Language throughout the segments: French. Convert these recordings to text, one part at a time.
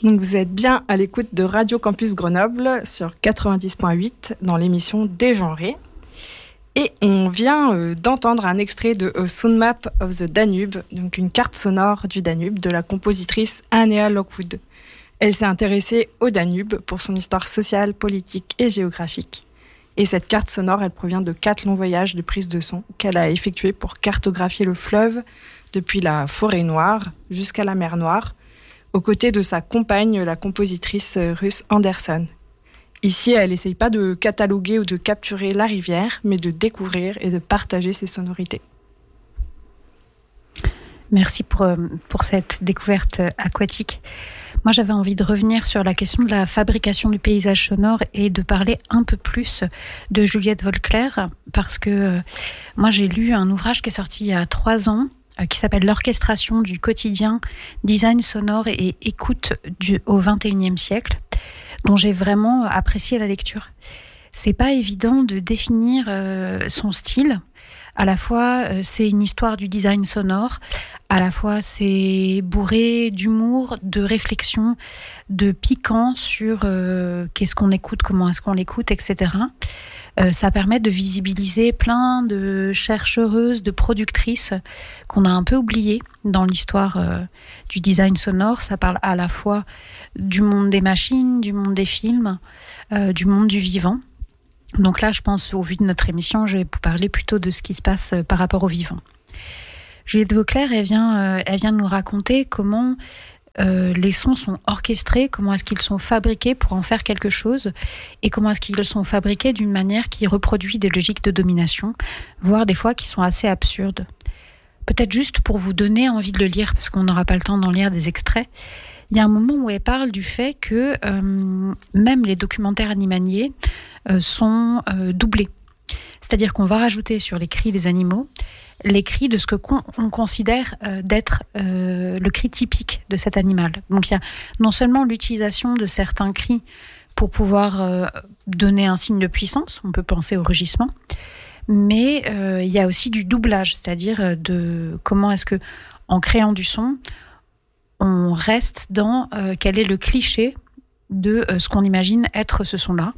Donc vous êtes bien à l'écoute de Radio Campus Grenoble sur 90.8 dans l'émission Dégenrée. Et on vient d'entendre un extrait de A Sound Map of the Danube, donc une carte sonore du Danube de la compositrice Annea Lockwood. Elle s'est intéressée au Danube pour son histoire sociale, politique et géographique. Et cette carte sonore, elle provient de 4 longs voyages de prise de son qu'elle a effectués pour cartographier le fleuve depuis la Forêt Noire jusqu'à la mer Noire, aux côtés de sa compagne, la compositrice russe Anderson. Ici, elle n'essaye pas de cataloguer ou de capturer la rivière, mais de découvrir et de partager ses sonorités. Merci pour cette découverte aquatique. Moi, j'avais envie de revenir sur la question de la fabrication du paysage sonore et de parler un peu plus de Juliette Volclair, parce que moi, j'ai lu un ouvrage qui est sorti il y a 3 ans, qui s'appelle L'orchestration du quotidien, design sonore et écoute au XXIe siècle, dont j'ai vraiment apprécié la lecture. C'est pas évident de définir son style. À la fois, c'est une histoire du design sonore, à la fois c'est bourré d'humour, de réflexion, de piquant sur qu'est-ce qu'on écoute, comment est-ce qu'on l'écoute, etc. Ça permet de visibiliser plein de chercheuses, de productrices qu'on a un peu oubliées dans l'histoire du design sonore. Ça parle à la fois du monde des machines, du monde des films, du monde du vivant. Donc là, je pense, au vu de notre émission, je vais vous parler plutôt de ce qui se passe par rapport au vivant. Juliette Volclair, elle vient de nous raconter comment les sons sont orchestrés, comment est-ce qu'ils sont fabriqués pour en faire quelque chose, et comment est-ce qu'ils sont fabriqués d'une manière qui reproduit des logiques de domination, voire des fois qui sont assez absurdes. Peut-être juste pour vous donner envie de le lire, parce qu'on n'aura pas le temps d'en lire des extraits, il y a un moment où elle parle du fait que même les documentaires animaliers sont doublés. C'est-à-dire qu'on va rajouter sur les cris des animaux les cris de ce que on considère d'être le cri typique de cet animal. Donc il y a non seulement l'utilisation de certains cris pour pouvoir donner un signe de puissance, on peut penser au rugissement, mais il y a aussi du doublage, c'est-à-dire de comment est-ce que, en créant du son, on reste dans quel est le cliché de ce qu'on imagine être ce son-là.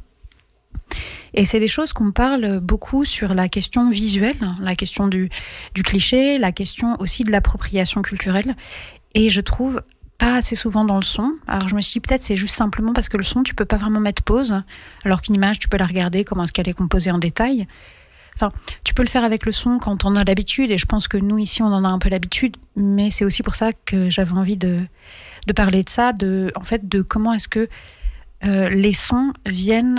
Et c'est des choses qu'on parle beaucoup sur la question visuelle, la question du cliché, la question aussi de l'appropriation culturelle. Et je trouve pas assez souvent dans le son. Alors je me suis dit peut-être c'est juste simplement parce que le son, tu peux pas vraiment mettre pause, alors qu'une image, tu peux la regarder, comment est-ce qu'elle est composée en détail. Enfin, tu peux le faire avec le son quand on a l'habitude, et je pense que nous ici on en a un peu l'habitude, mais c'est aussi pour ça que j'avais envie de parler de ça, de comment est-ce que les sons viennent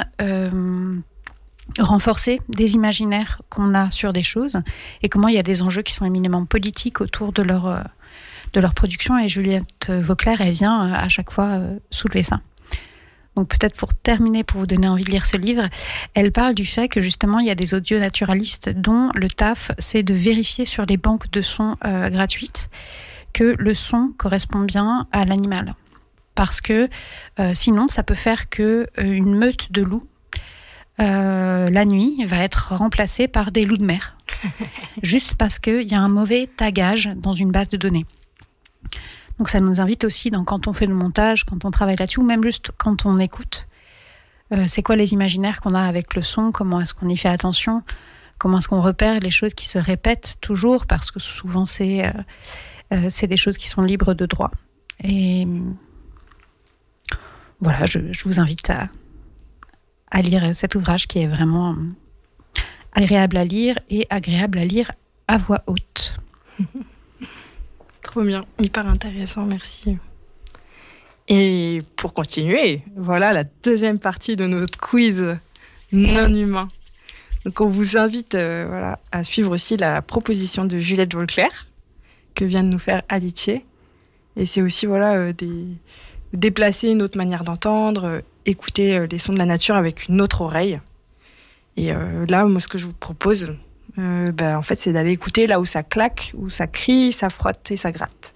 renforcer des imaginaires qu'on a sur des choses, et comment il y a des enjeux qui sont éminemment politiques autour de leur production, et Juliette Volclair, elle vient à chaque fois soulever ça. Donc peut-être pour terminer, pour vous donner envie de lire ce livre, elle parle du fait que justement il y a des audionaturalistes dont le taf c'est de vérifier sur les banques de sons gratuites que le son correspond bien à l'animal. Parce que sinon ça peut faire qu'une meute de loups la nuit va être remplacée par des loups de mer. Juste parce qu'il y a un mauvais tagage dans une base de données. Donc ça nous invite aussi, quand on fait le montage, quand on travaille là-dessus, ou même juste quand on écoute, c'est quoi les imaginaires qu'on a avec le son, comment est-ce qu'on y fait attention, comment est-ce qu'on repère les choses qui se répètent toujours, parce que souvent c'est des choses qui sont libres de droit. Et voilà, je vous invite à lire cet ouvrage qui est vraiment agréable à lire, et agréable à lire à voix haute. Trop bien, hyper intéressant, merci. Et pour continuer, voilà la deuxième partie de notre quiz non humain. Donc on vous invite à suivre aussi la proposition de Juliette Volclair que vient de nous faire Aditye. Et c'est aussi déplacer une autre manière d'entendre, écouter les sons de la nature avec une autre oreille. Et là, moi, ce que je vous propose, en fait, c'est d'aller écouter là où ça claque, où ça crie, ça frotte et ça gratte.